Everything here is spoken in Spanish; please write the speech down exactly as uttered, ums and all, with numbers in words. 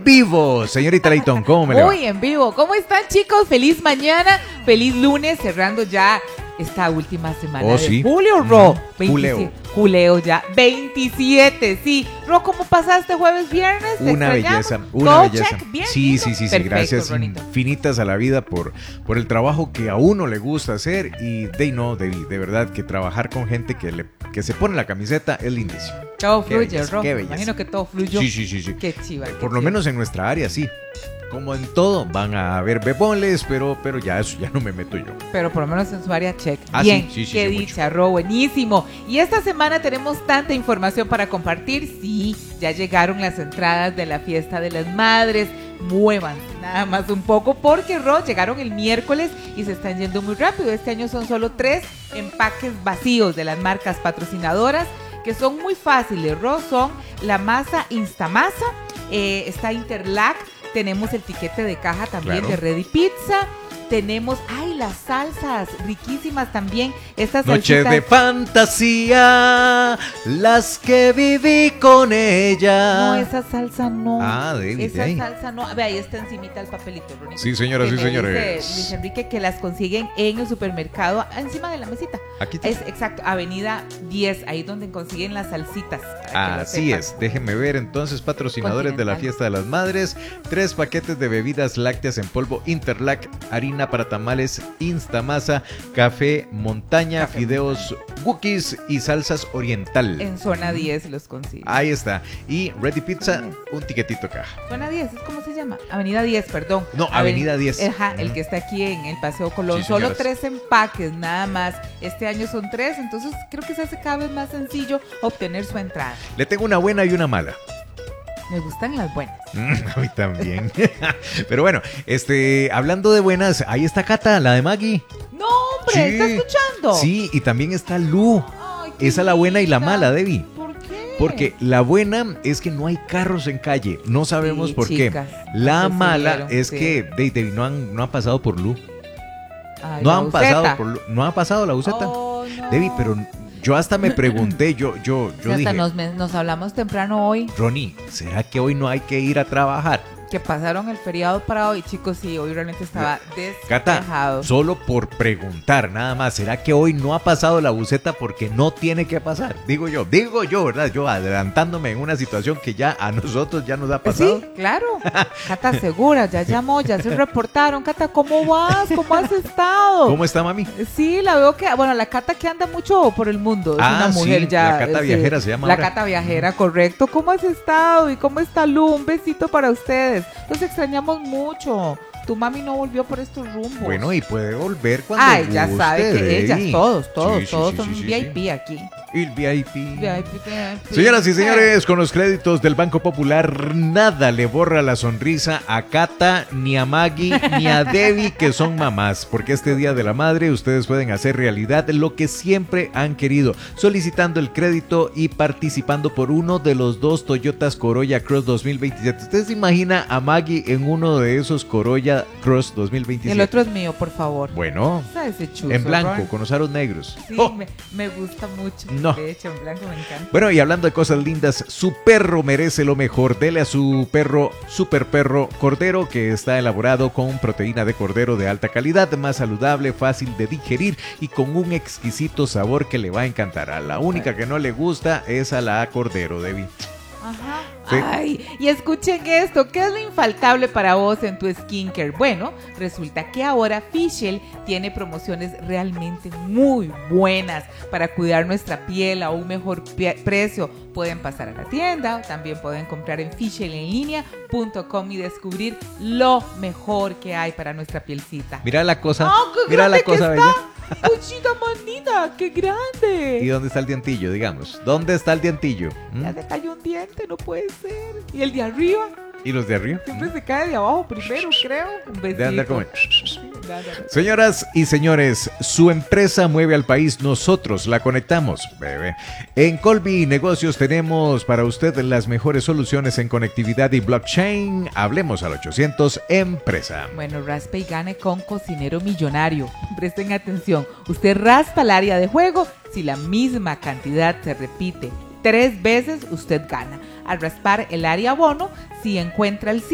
vivo. Señorita Leighton, ¿cómo me le va? Muy en vivo. ¿Cómo están, chicos? Feliz mañana, feliz lunes, cerrando ya esta última semana Oh, de sí. julio, Ro. Mm, juleo. Juleo ya. veintisiete, sí. Ro, ¿cómo pasaste jueves, viernes? ¿Te Una extrañamos? belleza, una ¿Todo belleza. check? ¿Bien? Sí, ¿Listo? sí, sí, sí. Perfecto, Gracias Ronito. infinitas a la vida por, por el trabajo que a uno le gusta hacer. Y de no, de, de verdad que trabajar con gente que, le, que se pone la camiseta es lindísimo. Todo Qué fluye, belleza, Ro. qué Me belleza. imagino que todo fluyó. Sí, sí, sí, sí. Qué chiva. qué Por lo chiva. menos en nuestra área, sí. Como en todo, van a haber beboles, pero, pero ya eso ya no me meto yo. Pero por lo menos en su área check. Ah, Bien, sí, sí, sí, qué sí, dicha, Ro, buenísimo. Y esta semana tenemos tanta información para compartir. Sí, ya llegaron las entradas de la fiesta de las madres. Muevan nada más un poco porque, Ro, llegaron el miércoles y se están yendo muy rápido. Este año son solo tres empaques vacíos de las marcas patrocinadoras que son muy fáciles, Ro. Son la masa Instamasa, eh, está Interlac. Tenemos el tiquete de caja también, Claro. de Ready Pizza. Tenemos, ay, las salsas, riquísimas también. Estas Noche salsitas. de fantasía, las que viví con ella. No, esa salsa no. Ah, David, Esa ahí. salsa no. Ve, ahí está encimita el papelito, Ronito. Sí, señora, Que sí, me señores. dice Luis Enrique que las consiguen en el supermercado, encima de la mesita. Aquí está. Es exacto, Avenida diez, ahí donde consiguen las salsitas. para que lo Así sepan. es, déjenme ver entonces, patrocinadores de la Continental. fiesta de las madres, tres paquetes de bebidas lácteas en polvo Interlac, harina para tamales Instamasa, café Montaña, Café fideos Wookiees y salsas oriental. En zona diez los consiguen. Ahí está. Y Ready Pizza, un tiquetito caja. Zona diez, ¿es cómo se llama? Avenida diez, perdón. No, Avenida diez. Ajá, el Mm. que está aquí en el Paseo Colón. Sí, Solo señoras. tres empaques, nada más. Este año son tres, entonces creo que se hace cada vez más sencillo obtener su entrada. Le tengo una buena y una mala. Me gustan las buenas. Mm, a mí también. Pero bueno, este, hablando de buenas, ahí está Cata, la de Maggie. No, hombre, Sí. ¿está escuchando? Sí, y también está Lu. Ay, qué Esa es la buena y la linda. mala, Debbie. ¿Por qué? Porque la buena es que no hay carros en calle. No sabemos Sí, por chicas, qué. La se mala subieron, es sí. que de, de- no, han, no han pasado por Lu. Ay, No la han buceta. pasado por Lu. No ha pasado la buceta. Oh, no. Debbie, pero yo hasta me pregunté, yo, yo, Sí, yo hasta dije, nos, me- nos hablamos temprano hoy, Ronnie, ¿será que hoy no hay que ir a trabajar? que pasaron el feriado para hoy. Chicos, sí, hoy realmente estaba Cata, despejado. solo por preguntar, nada más. ¿Será que hoy no ha pasado la buceta porque no tiene que pasar? Digo yo, digo yo, ¿verdad? Yo adelantándome en una situación que ya a nosotros ya nos ha pasado. Sí, claro. Cata segura, ya llamó, ya se reportaron. Cata, ¿cómo vas? ¿Cómo has estado? ¿Cómo está, mami? Sí, la veo que, bueno, la Cata que anda mucho por el mundo. Es Ah, una mujer sí, ya. la Cata sí, viajera se llama La ahora. Cata viajera, correcto. ¿Cómo has estado? ¿Y cómo está Lu? Un besito para ustedes. Los extrañamos mucho. Tu mami no volvió por estos rumbos. Bueno, y puede volver cuando Ay, ya guste, sabe que ellas, Debbie. todos, todos, Sí, sí, todos sí, son sí, sí, V I P sí. aquí. El V I P. V I P, V I P. Señoras y señores, con los créditos del Banco Popular, nada le borra la sonrisa a Cata, ni a Maggie, ni a Debbie, que son mamás, porque este Día de la Madre ustedes pueden hacer realidad lo que siempre han querido, solicitando el crédito y participando por uno de los dos Toyotas Corolla Cross dos mil veintisiete. ¿Usted se imagina a Maggie en uno de esos Corolla Cross dos mil Y veintisiete? el otro es mío, por favor. Bueno, ¿Sabes ese chuzo, en blanco, Ron? con los aros negros. Sí, Oh. me, me gusta mucho. No. De hecho, en blanco me encanta. Bueno, y hablando de cosas lindas, su perro merece lo mejor. Dele a su perro, super perro cordero, que está elaborado con proteína de cordero de alta calidad, más saludable, fácil de digerir y con un exquisito sabor que le va a encantar. A la única que no le gusta es a la cordero, Debbie. Ajá. Sí. Ay, y escuchen esto, ¿qué es lo infaltable para vos en tu skincare? Bueno, resulta que ahora Fischl tiene promociones realmente muy buenas para cuidar nuestra piel a un mejor pie- precio. Pueden pasar a la tienda, también pueden comprar en fischl en línea punto com y descubrir lo mejor que hay para nuestra pielcita. Mira la cosa, ¡Oh, qué mira la grande que cosa está! bella. ¡Puchita manita! ¡Qué grande! ¿Y dónde está el dientillo, digamos? ¿Dónde está el dientillo? ¿Mm? Ya se cayó un diente, no puede ser. ¿Y el de arriba? ¿Y los de arriba? Siempre se cae de abajo primero, creo. Un besito. De andar como... Da, da, da. Señoras y señores, su empresa mueve al país, nosotros la conectamos, bebé. En Colby Negocios tenemos para usted las mejores soluciones en conectividad y blockchain. Hablemos al ochocientos Empresa. Bueno, raspe y gane con Cocinero Millonario. Presten atención, usted raspa el área de juego, si la misma cantidad se repite tres veces, usted gana. Al raspar el área bono, si encuentra el